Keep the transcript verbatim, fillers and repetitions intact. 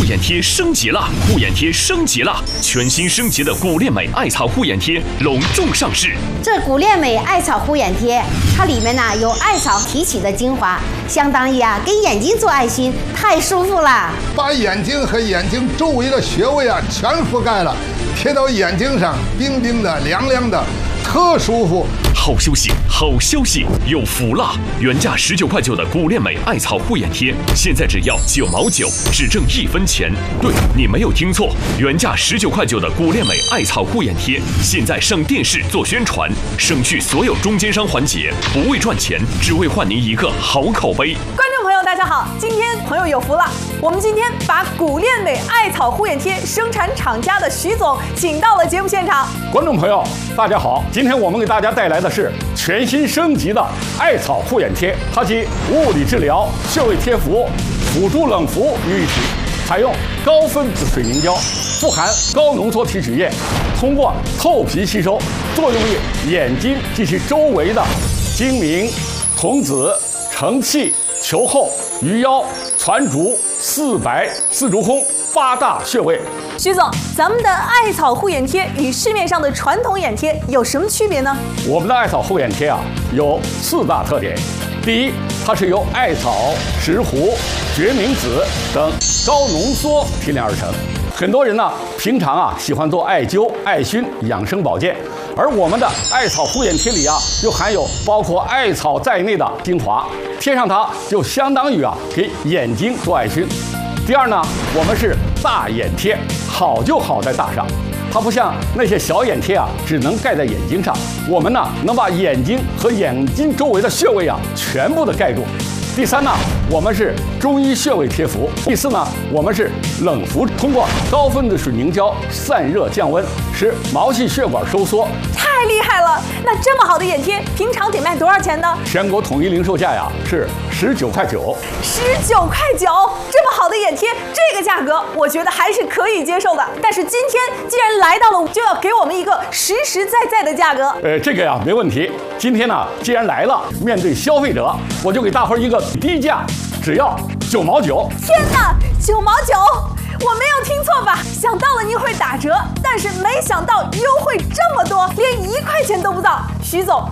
眼贴升级了，护眼贴升级了，全新升级的古恋美艾草护眼贴隆重上市。 这古恋美艾草护眼贴，它里面呢、啊、有艾草提取的精华，相当于啊给眼睛做爱心，太舒服了。 把眼睛和眼睛周围的穴位啊全覆盖了，贴到眼睛上，冰冰的、凉凉的，特舒服。 好休息，好消息，有福了！原价十九块九的古恋美艾草护眼贴，现在只要九毛九，只挣一分钱。对，你没有听错，原价十九块九的古恋美艾草护眼贴，现在上电视做宣传，省去所有中间商环节，不为赚钱，只为换您一个好口碑。 观众朋友，大家好，今天朋友有福了，我们今天把古恋美艾草护眼贴生产厂家的徐总请到了节目现场。 观众朋友，大家好，今天我们给大家带来的是全新升级的艾草护眼贴，它集物理治疗、穴位贴敷、辅助冷敷于一体，采用高分子水凝胶，富含高浓缩提取液，通过透皮吸收，作用于眼睛及其周围的睛明、瞳子、承泣、球后、鱼腰、攒竹、四白、四足空八大穴位。 徐总，咱们的艾草护眼贴与市面上的传统眼贴有什么区别呢？ 我们的艾草护眼贴啊，有四大特点。第一，它是由艾草、石斛、决明子等高浓缩提炼而成。很多人呢，平常啊喜欢做艾灸、艾熏养生保健，而我们的艾草护眼贴里啊，又含有包括艾草在内的精华，贴上它就相当于啊给眼睛做艾熏。第二呢，我们是大眼贴，好就好在大上，它不像那些小眼贴啊，只能盖在眼睛上，我们呢能把眼睛和眼睛周围的穴位啊全部的盖住。第三呢，我们是中医穴位贴敷。第四呢，我们是冷敷，通过高分子水凝胶散热降温，使毛细血管收缩。 太厉害了！那这么好的眼贴，平常得卖多少钱呢？ 全国统一零售价呀是十九块九。 十九块九，这么好的眼贴，这个价格我觉得还是可以接受的。但是今天既然来到了，就要给我们一个实实在在的价格。 呃，这个呀没问题。今天呢，既然来了，面对消费者，我就给大伙儿一个低价，只要九毛九。 天哪，九毛九！我没有听错吧？想到了您会打折，但是没想到优惠这么多，连一块钱都不到。徐总，